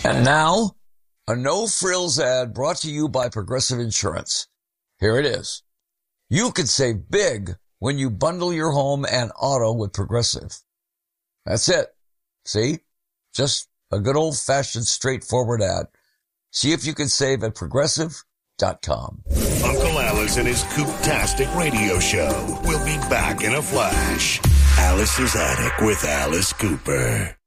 And now, a no-frills ad brought to you by Progressive Insurance. Here it is. You could save big when you bundle your home and auto with Progressive. That's it. See? Just a good old-fashioned straightforward ad. See if you can save at Progressive.com. Uncle Alice and his Coop-tastic radio show will be back in a flash. Alice's Attic with Alice Cooper.